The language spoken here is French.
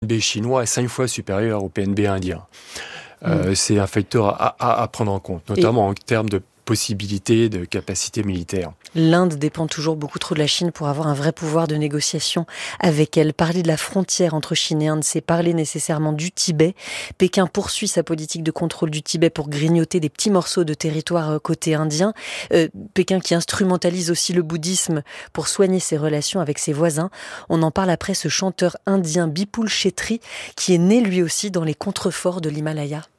PNB chinois est 5 fois supérieur au PNB indien. C'est un facteur à prendre en compte, notamment en termes de possibilités de capacité militaire. L'Inde dépend toujours beaucoup trop de la Chine pour avoir un vrai pouvoir de négociation avec elle. Parler de la frontière entre Chine et Inde, c'est parler nécessairement du Tibet. Pékin poursuit sa politique de contrôle du Tibet pour grignoter des petits morceaux de territoire côté indien. Pékin qui instrumentalise aussi le bouddhisme pour soigner ses relations avec ses voisins. On en parle après ce chanteur indien Bipul Chetri qui est né lui aussi dans les contreforts de l'Himalaya.